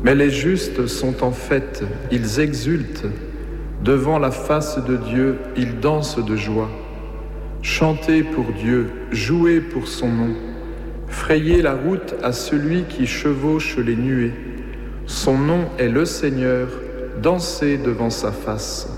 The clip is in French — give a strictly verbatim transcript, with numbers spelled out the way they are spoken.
Mais les justes sont en fête, ils exultent. Devant la face de Dieu, ils dansent de joie. Chantez pour Dieu, jouez pour son nom. Frayez la route à celui qui chevauche les nuées. Son nom est le Seigneur, dansez devant sa face.